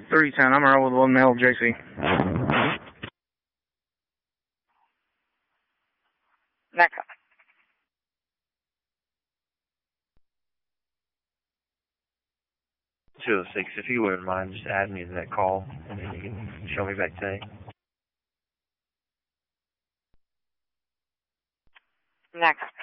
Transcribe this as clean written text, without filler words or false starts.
3010, I'm Earl with One Mail JC. Next. 206, if you wouldn't mind, just add me to that call, and then you can show me back today. Next.